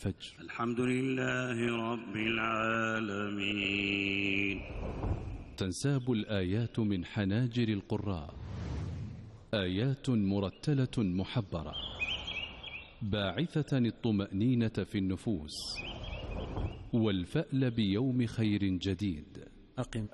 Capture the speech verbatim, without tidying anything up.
الفجر. الحمد لله رب العالمين. تنساب الآيات من حناجر القراء، آيات مرتلة محبرة باعثة الطمأنينة في النفوس والفأل بيوم خير جديد. أقم